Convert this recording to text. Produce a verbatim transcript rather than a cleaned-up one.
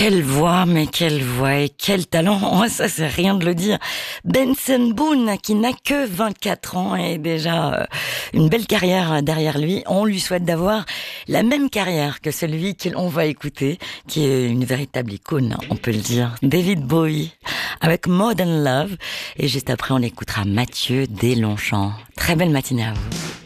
Quelle voix, mais quelle voix et quel talent. Oh, ça, c'est rien de le dire. Benson Boone, qui n'a que vingt-quatre ans et déjà euh, une belle carrière derrière lui. On lui souhaite d'avoir la même carrière que celui qu'on va écouter, qui est une véritable icône, on peut le dire. David Bowie, avec Modern Love. Et juste après, on écoutera Mathieu Deslongchamps. Très belle matinée à vous.